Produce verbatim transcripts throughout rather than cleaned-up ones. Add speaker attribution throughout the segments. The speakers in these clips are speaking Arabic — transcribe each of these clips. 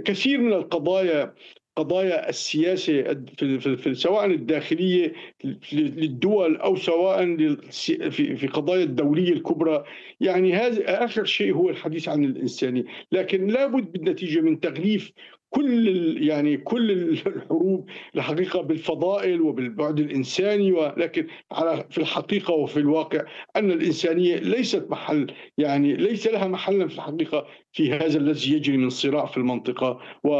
Speaker 1: كثير من القضايا، قضايا السياسة في في في سواء الداخلية للدول أو سواء للس في في قضايا الدولية الكبرى، يعني هذا آخر شيء هو الحديث عن الإنسانية، لكن لابد بالنتيجة من تغليف كل ال يعني كل الحروب الحقيقة بالفضائل وبالبُعد الإنساني، ولكن على في الحقيقة وفي الواقع أن الإنسانية ليست محل، يعني ليس لها محلًا في الحقيقة في هذا الذي يجري من صراع في المنطقة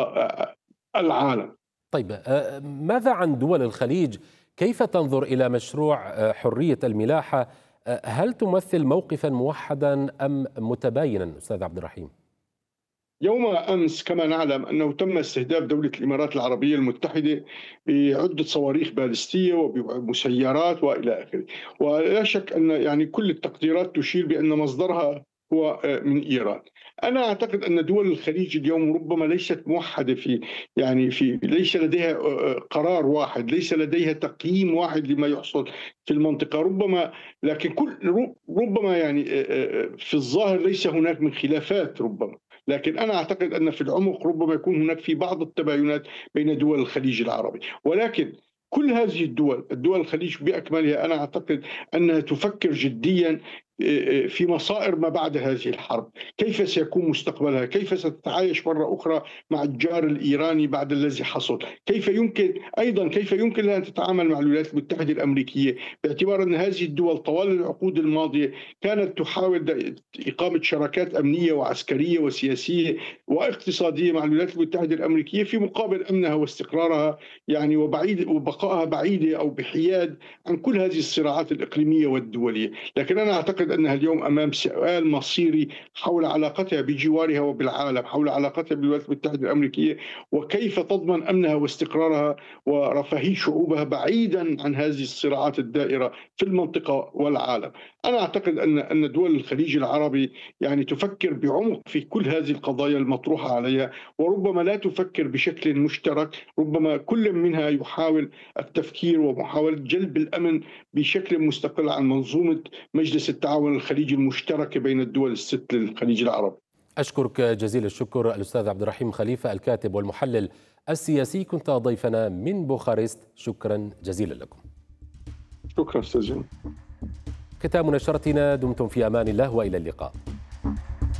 Speaker 1: والعالم.
Speaker 2: طيب، آه، ماذا عن دول الخليج؟ كيف تنظر إلى مشروع آه، حرية الملاحة؟ آه، هل تمثل موقفا موحدا أم متباينا أستاذ عبد الرحيم؟
Speaker 1: يوم أمس كما نعلم أنه تم استهداف دولة الإمارات العربية المتحدة بعدة صواريخ باليستية وبمسيرات وإلى آخره، ولا شك أن يعني كل التقديرات تشير بأن مصدرها هو من إيران. أنا أعتقد أن دول الخليج اليوم ربما ليست موحدة في، يعني في ليس لديها قرار واحد، ليس لديها تقييم واحد لما يحصل في المنطقة، ربما لكن كل ربما يعني في الظاهر ليس هناك من خلافات ربما، لكن أنا أعتقد أن في العمق ربما يكون هناك في بعض التباينات بين دول الخليج العربي، ولكن كل هذه الدول، الدول الخليج بأكملها، أنا أعتقد أنها تفكر جديا في مصائر ما بعد هذه الحرب، كيف سيكون مستقبلها، كيف ستتعايش مرة أخرى مع الجار الإيراني بعد الذي حصل، كيف يمكن أيضا كيف يمكن لها أن تتعامل مع الولايات المتحدة الأمريكية، باعتبار أن هذه الدول طوال العقود الماضية كانت تحاول إقامة شراكات أمنية وعسكرية وسياسية واقتصادية مع الولايات المتحدة الأمريكية في مقابل أمنها واستقرارها، يعني وبعيد وبقائها بعيدة أو بحياد عن كل هذه الصراعات الإقليمية والدولية. لكن أنا أعتقد أنها اليوم أمام سؤال مصيري حول علاقتها بجوارها وبالعالم، حول علاقتها بالولايات المتحدة الأمريكية، وكيف تضمن أمنها واستقرارها ورفاهية شعوبها بعيدا عن هذه الصراعات الدائرة في المنطقة والعالم. أنا أعتقد أن أن دول الخليج العربي يعني تفكر بعمق في كل هذه القضايا المطروحة عليها، وربما لا تفكر بشكل مشترك، ربما كل منها يحاول التفكير ومحاولة جلب الأمن بشكل مستقل عن منظومة مجلس التعاون الخليجي المشترك بين الدول الست للخليج العربي.
Speaker 2: أشكرك جزيل الشكر الأستاذ عبد الرحيم خليفة، الكاتب والمحلل السياسي، كنت ضيفنا من بوخارست، شكرا جزيلا لكم.
Speaker 1: شكرا أستاذ.
Speaker 2: ختام نشرتنا، دمتم في أمان الله وإلى اللقاء.